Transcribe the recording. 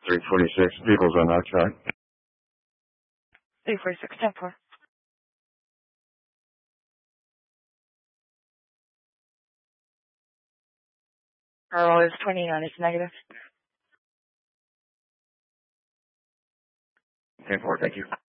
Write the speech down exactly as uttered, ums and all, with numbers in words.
three forty-six, vehicles on our track. three forty-six, ten four. Carl is twenty-nine, it's negative. ten four, thank you.